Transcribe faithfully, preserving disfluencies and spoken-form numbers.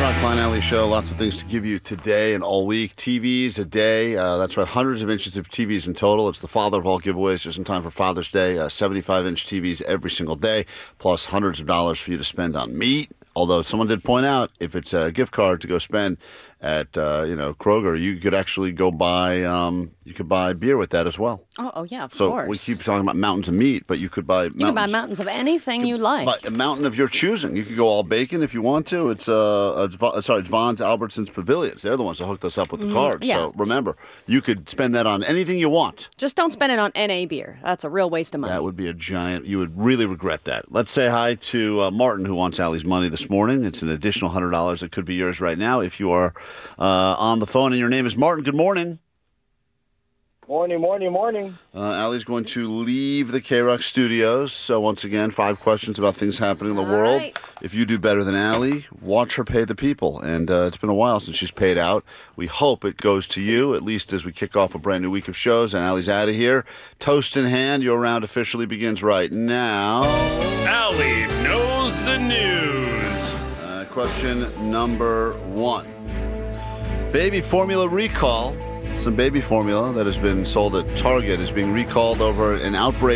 Rock Klein Alley Show. Lots of things to give you today and all week. T Vs a day. Uh, that's right. Hundreds of inches of T Vs in total. It's the father of all giveaways just in time for Father's Day. Uh, seventy-five inch T Vs every single day, plus hundreds of dollars for you to spend on meat. Although someone did point out, if it's a gift card to go spend at uh, you know Kroger, you could actually go buy um, you could buy beer with that as well. Oh, oh yeah, of so course. we keep talking about mountains of meat, but you could buy you mountains. can buy mountains of anything you, you like. Buy a mountain of your choosing. You could go all bacon if you want to. It's uh, it's, sorry, it's Vaughn's Albertsons Pavilions. They're the ones that hooked us up with the Mm, cards. yeah. So remember, you could spend that on anything you want. Just don't spend it on N A beer. That's a real waste of money. That would be a giant. You would really regret that. Let's say hi to uh, Martin, who wants Allie's money this morning. It's an additional one hundred dollars that could be yours right now if you are uh, on the phone and your name is Martin. Good morning. Morning, morning, morning. Uh, Allie's going to leave the K-Rock studios. So once again, five questions about things happening in the All world. right. If you do better than Allie, watch her pay the people. And uh, it's been a while since she's paid out. We hope it goes to you, at least as we kick off a brand new week of shows. And Allie's out of here. Toast in hand, your round officially begins right now. Allie knows the news. Uh, question number one. Baby formula recall. Some baby formula that has been sold at Target is being recalled over an outbreak